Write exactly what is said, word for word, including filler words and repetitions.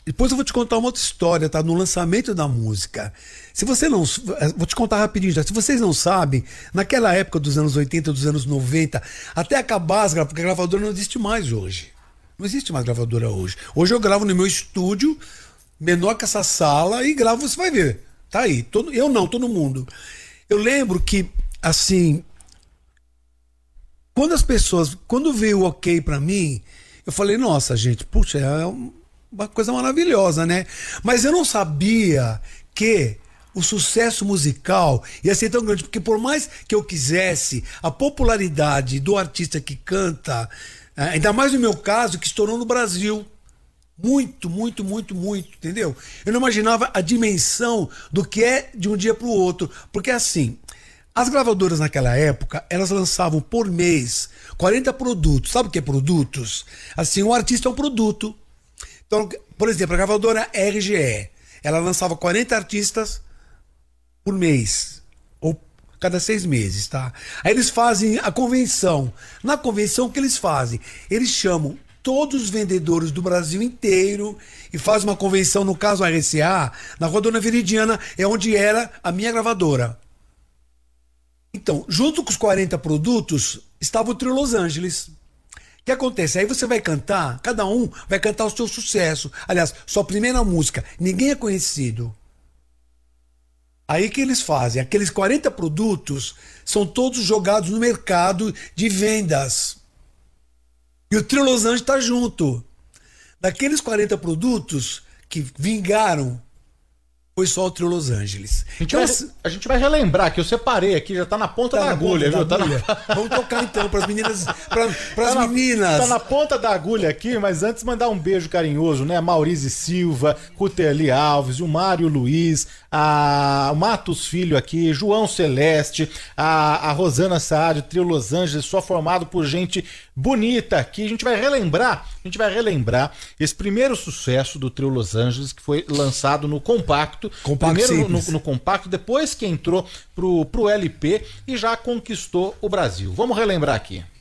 Depois eu vou te contar uma outra história, tá? No lançamento da música. Se você não... Vou te contar rapidinho já. Se vocês não sabem, naquela época dos anos oitenta, dos anos noventa, até acabar as gravadoras, porque a gravadora não existe mais hoje. Não existe mais gravadora hoje. Hoje eu gravo no meu estúdio, menor que essa sala, e gravo, você vai ver. Tá aí. Todo, eu não, todo mundo. Eu lembro que, assim... Quando as pessoas... Quando veio o ok pra mim, eu falei, nossa, gente, puxa, é um... uma coisa maravilhosa, né? Mas eu não sabia que o sucesso musical ia ser tão grande, porque por mais que eu quisesse, a popularidade do artista que canta, ainda mais no meu caso, que estourou no Brasil, muito, muito, muito, muito, entendeu? Eu não imaginava a dimensão do que é de um dia para o outro, porque assim, as gravadoras naquela época, elas lançavam por mês quarenta produtos. Sabe o que é produtos? Assim, o artista é um produto. Então, por exemplo, a gravadora R G E, ela lançava quarenta artistas por mês, ou cada seis meses, tá? Aí eles fazem a convenção. Na convenção, o que eles fazem? Eles chamam todos os vendedores do Brasil inteiro e fazem uma convenção, no caso a R C A, na Rua Dona Veridiana, é onde era a minha gravadora. Então, junto com os quarenta produtos, estava o Trio Los Angeles. O que acontece? Aí você vai cantar, cada um vai cantar o seu sucesso. Aliás, sua primeira música, ninguém é conhecido. Aí que eles fazem? Aqueles quarenta produtos são todos jogados no mercado de vendas. E o Trio Los Angeles está junto. Daqueles quarenta produtos que vingaram, foi só o Trio Los Angeles. A gente, então, vai, a gente vai relembrar que eu separei aqui, já tá na ponta tá da na agulha, ponta viu? Da agulha. Tá na... Vamos tocar então para as meninas, para as tá meninas. Tá na ponta da agulha aqui, mas antes mandar um beijo carinhoso, né? Maurício Silva, Cuterli Alves, o Mário Luiz, a o Matos Filho aqui, João Celeste, a, a Rosana Saad, o Trio Los Angeles, só formado por gente bonita aqui. A gente vai relembrar, a gente vai relembrar esse primeiro sucesso do Trio Los Angeles, que foi lançado no Compacto. Compacto Primeiro no, no, no compacto, depois que entrou pro, pro L P e já conquistou o Brasil. Vamos relembrar aqui.